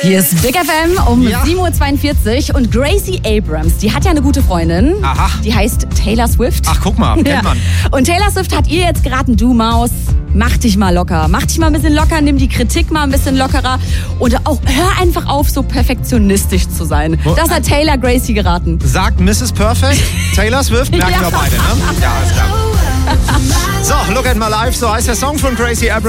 Hier ist Big FM um 7.42 Uhr und Gracie Abrams, die hat ja eine gute Freundin. Aha. Die heißt Taylor Swift. Ach, guck mal, kennt man. Und Taylor Swift hat ihr jetzt geraten, du Maus, mach dich mal locker. Mach dich mal ein bisschen locker, nimm die Kritik mal ein bisschen lockerer und auch hör einfach auf, so perfektionistisch zu sein. Das hat Taylor Gracie geraten. Sagt Mrs. Perfect, Taylor Swift, merken wir beide, ne? Ja, alles klar. So, Look at My Life, so heißt der Song von Gracie Abrams.